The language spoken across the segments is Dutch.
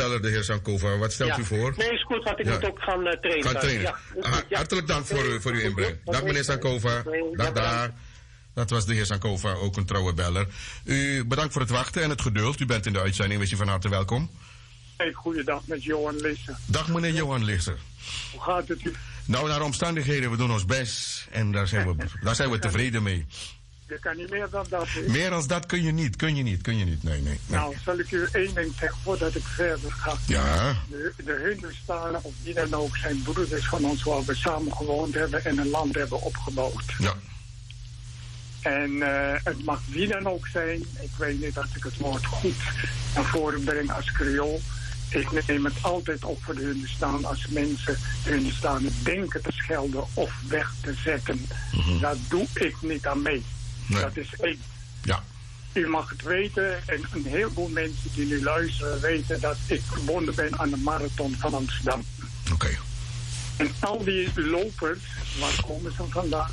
beller, de heer Sankova. Wat stelt u voor? Nee, is goed, want ik moet ook gaan trainen. Gaan trainen. Hartelijk dank voor uw inbreng. Dag meneer Sankova. Dag. Dat was de heer Sankova, ook een trouwe beller. U bedankt voor het wachten en het geduld. U bent in de uitzending, wees u van harte welkom. Hey, goeiedag met Johan Lisse. Dag meneer Johan Lisse. Hoe gaat het u? Nou, naar omstandigheden, we doen ons best. En daar zijn we tevreden mee. Je kan niet meer dan dat. He? Meer dan dat kun je niet. Nee. Nou, zal ik u één ding zeggen voordat ik verder ga. Ja. De Hindustanen, of wie dan ook, zijn broeders van ons waar we samen gewoond hebben en een land hebben opgebouwd. Ja. En het mag wie dan ook zijn. Ik weet niet dat ik het woord goed naar voren breng als Creool. Ik neem het altijd op voor de Hindustanen als mensen de Hindustanen denken te schelden of weg te zetten. Daar doe ik niet aan mee. Nee. Dat is één. Ja. U mag het weten en een heleboel mensen die nu luisteren weten dat ik verbonden ben aan de marathon van Amsterdam. Oké. En al die lopers, waar komen ze vandaan?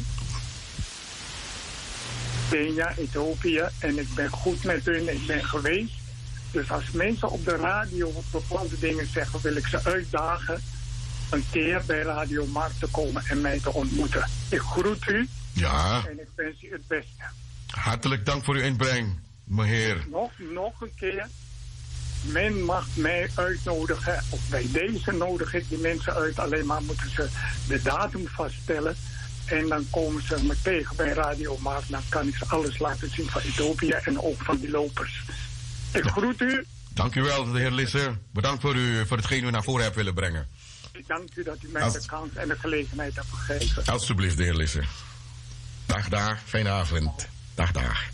Kenia, Ethiopië, en ik ben goed met hun, ik ben geweest. Dus als mensen op de radio bepaalde dingen zeggen, wil ik ze uitdagen een keer bij Radio Markt te komen en mij te ontmoeten. Ik groet u. Ja. En ik wens u het beste. Hartelijk dank voor uw inbreng, meneer. Nog een keer. Men mag mij uitnodigen, of bij deze nodig ik die mensen uit. Alleen maar moeten ze de datum vaststellen. En dan komen ze me tegen bij Radio Markt. Dan kan ik ze alles laten zien van Ethiopië en ook van die lopers. Ik groet u. Dank u wel, de heer Lisse. Bedankt voor hetgeen u naar voren hebt willen brengen. Ik dank u dat u mij de kans en de gelegenheid hebt gegeven. Alsjeblieft, de heer Lisse. Dag. Fijne avond. Dag.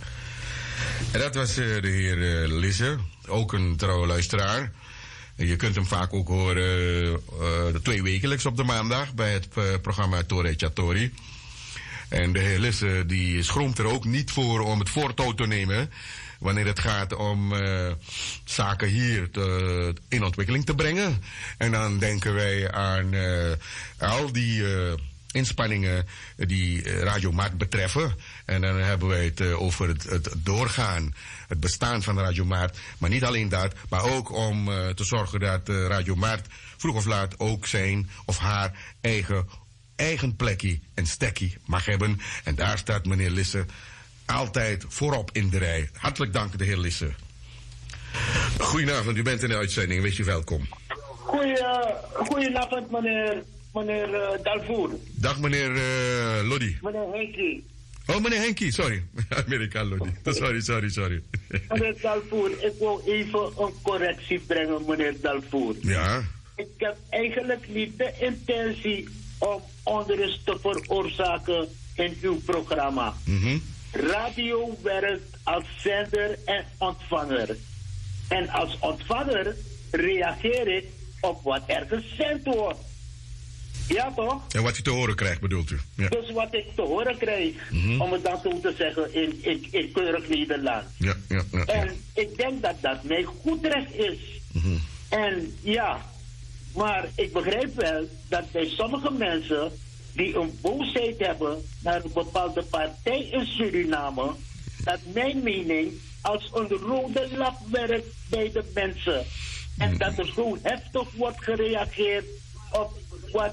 En dat was de heer Lisse, ook een trouwe luisteraar. Je kunt hem vaak ook horen 2 wekelijks op de maandag bij het programma Tore Chatori. En de heer Lisse die schroomt er ook niet voor om het voortouw te nemen wanneer het gaat om zaken hier in ontwikkeling te brengen. En dan denken wij aan al die inspanningen die Radio Markt betreffen. En dan hebben wij het over het doorgaan, het bestaan van Radio Markt. Maar niet alleen dat, maar ook om te zorgen dat Radio Markt vroeg of laat ook zijn of haar eigen plekje en stekkie mag hebben. En daar staat meneer Lisse altijd voorop in de rij. Hartelijk dank, de heer Lisse. Goedenavond, u bent in de uitzending. Wees u welkom. Goedenavond, meneer Dalvoer. Dag, meneer Lodi. Meneer Henkie. Oh, meneer Henkie, sorry. Amerikaan Lodi. Sorry. Meneer Dalvoer, ik wil even een correctie brengen, meneer Dalvoer. Ja. Ik heb eigenlijk niet de intentie om onrust te veroorzaken in uw programma. Radio werkt als zender en ontvanger. En als ontvanger reageer ik op wat er gezend wordt. Ja, toch? En wat u te horen krijgt, bedoelt u? Ja. Dus wat ik te horen krijg, om het dan zo te zeggen, in keurig Nederland. Ja. En ik denk dat dat mijn goed recht is. En ja, maar ik begrijp wel dat bij sommige mensen die een boosheid hebben naar een bepaalde partij in Suriname, dat mijn mening als een rode lap werkt bij de mensen. En dat er zo heftig wordt gereageerd op wat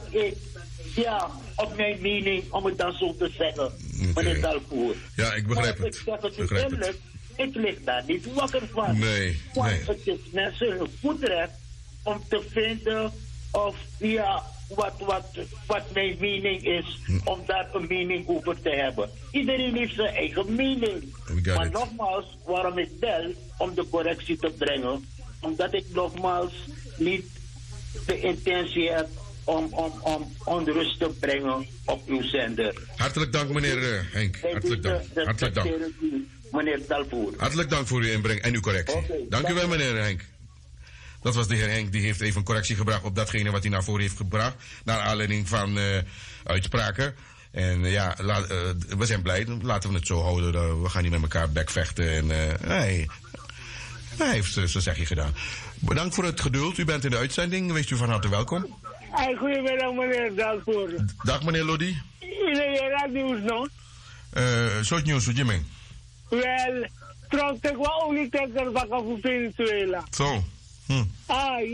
op mijn mening, om het dan zo te zeggen, meneer Dalvoer. Ja, ik begrijp het. Ik zeg het u eerlijk, ik lig daar niet wakker van. Nee. Het is mensen hun goed recht om te vinden of wat mijn mening is, om daar een mening over te hebben. Iedereen heeft zijn eigen mening. Maar nogmaals, waarom ik bel om de correctie te brengen, omdat ik nogmaals niet de intentie heb om onrust te brengen op uw zender. Hartelijk dank, meneer Henk. Hartelijk dank. Meneer Dalvoer. Hartelijk dank voor uw inbreng en uw correctie. Dank u wel, meneer Henk. Dat was de heer Henk, die heeft even een correctie gebracht op datgene wat hij naar voren heeft gebracht. Naar aanleiding van uitspraken. En we zijn blij. Laten we het zo houden. We gaan niet met elkaar bekvechten. En hij heeft zijn zegje gedaan. Bedankt voor het geduld. U bent in de uitzending. Wees u van harte welkom. Goedemiddag, meneer Dalvoer. Dag, meneer Lodi. Iedereen nieuws nog? Soort nieuws, wat je meent? Wel, trouwens, ik wil ook niet tegen Venezuela. Zo.